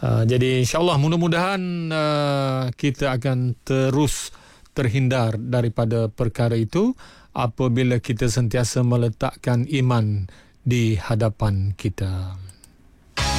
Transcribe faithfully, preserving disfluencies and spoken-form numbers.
Uh, jadi insyaAllah mudah-mudahan uh, kita akan terus terhindar daripada perkara itu apabila kita sentiasa meletakkan iman di hadapan kita.